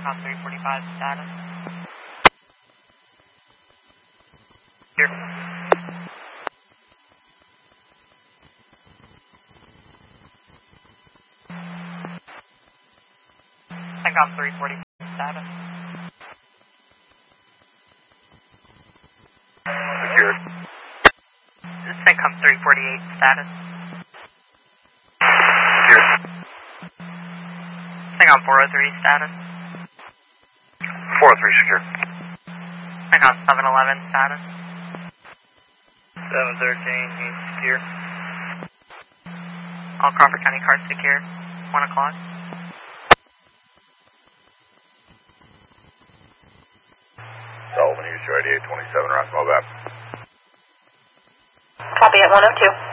CENTCOM 345 status. Here. CENTCOM 340 status. Secured. CENTCOM 348 status. Secured. CENTCOM 403 status. 403 secured. CENTCOM 711 status. 713, he's secure. All Crawford County cars secure. 1 o'clock. Sullivan, use your 8827, Roswell back. Copy at 102.